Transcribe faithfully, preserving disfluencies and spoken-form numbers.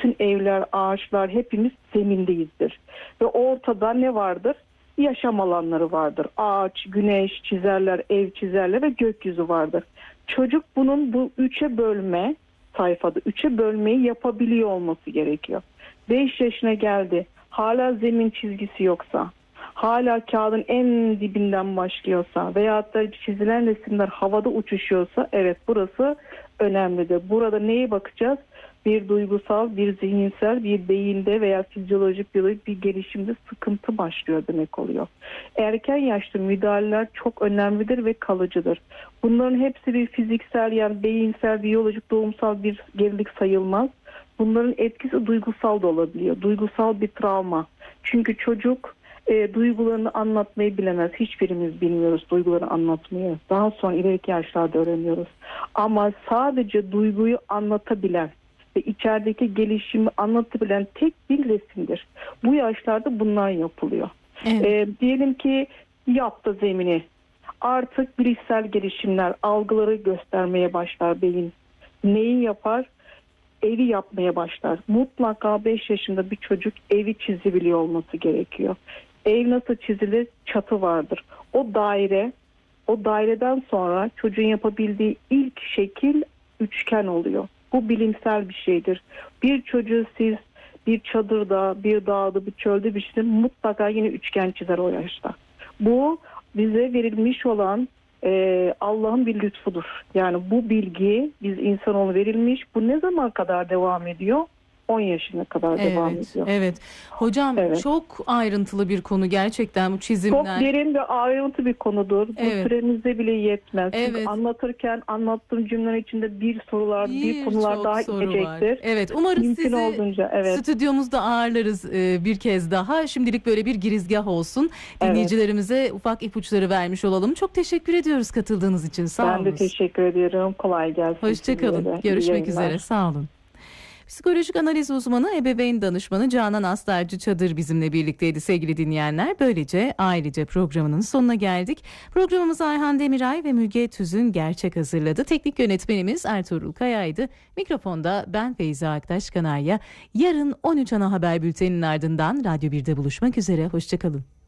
bütün evler, ağaçlar, hepimiz zemindeyizdir. Ve ortada ne vardır? Yaşam alanları vardır. Ağaç, güneş çizerler, ev çizerler ve gökyüzü vardır. Çocuk bunun bu üçe bölme sayfada, üçe bölmeyi yapabiliyor olması gerekiyor. beş yaşına geldi. Hala zemin çizgisi yoksa, hala kağıdın en dibinden başlıyorsa veyahut da çizilen resimler havada uçuşuyorsa, evet burası önemlidir. Burada neye bakacağız? Bir duygusal, bir zihinsel, bir beyinde veya fizyolojik bir, bir gelişimde sıkıntı başlıyor demek oluyor. Erken yaşta müdahaleler çok önemlidir ve kalıcıdır. Bunların hepsi bir fiziksel, yani beyinsel, biyolojik, doğumsal bir gerilik sayılmaz. Bunların etkisi duygusal da olabiliyor. Duygusal bir travma. Çünkü çocuk e, duygularını anlatmayı bilemez. Hiçbirimiz bilmiyoruz duygularını anlatmayı. Daha sonra ileriki yaşlarda öğreniyoruz. Ama sadece duyguyu anlatabilen ve içerideki gelişimi anlatabilen tek bir resimdir. Bu yaşlarda bunlar yapılıyor. Evet. E, diyelim ki yaptı zemini. Artık bilişsel gelişimler, algıları göstermeye başlar beyin. Neyi yapar? Evi yapmaya başlar. Mutlaka beş yaşında bir çocuk evi çizebiliyor olması gerekiyor. Ev nasıl çizilir? Çatı vardır. O daire, o daireden sonra çocuğun yapabildiği ilk şekil üçgen oluyor. Bu bilimsel bir şeydir. Bir çocuğu siz bir çadırda, bir dağda, bir çölde bir şeyde mutlaka yine üçgen çizer o yaşta. Bu bize verilmiş olan e, Allah'ın bir lütfudur. Yani bu bilgi biz insanoğlu verilmiş. Bu ne zaman kadar devam ediyor? on yaşına kadar evet, devam ediyor. Evet. Hocam evet. Çok ayrıntılı bir konu gerçekten bu çizimler. Çok derin ve ayrıntı bir konudur. Bu evet. Süremizde bile yetmez. Evet. Çünkü anlatırken anlattığım cümleler içinde bir sorular, bir, bir konular daha inecektir. Evet. Umarım Mümkün sizi olduğunca, evet. stüdyomuzda ağırlarız bir kez daha. Şimdilik böyle bir girizgah olsun. Dinleyicilerimize evet. ufak ipuçları vermiş olalım. Çok teşekkür ediyoruz katıldığınız için. Sağ olun. Ben de teşekkür ediyorum. Kolay gelsin. Hoşçakalın. Görüşmek üzere. Sağ olun. Psikolojik analiz uzmanı, ebeveyn danışmanı Canan Astarcı Çadır bizimle birlikteydi sevgili dinleyenler. Böylece Ailece programının sonuna geldik. Programımızı Ayhan Demiray ve Müge Tüzün Gerçek hazırladı. Teknik yönetmenimiz Ertuğrul Kaya'ydı. Mikrofonda ben Feyza Aktaş Kanarya. Yarın on üç ana haber bülteninin ardından Radyo birde buluşmak üzere. Hoşçakalın.